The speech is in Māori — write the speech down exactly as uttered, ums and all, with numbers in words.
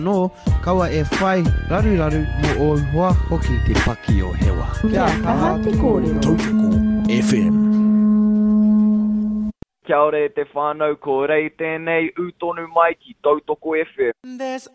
No, kaua e whai raru raru mo o hoa hoki te paki o hewa. Kia kaha te kōrero. Tautoko F M. Kia ore te whānau, ko rei tēnei utonu mai ki Tautoko F M.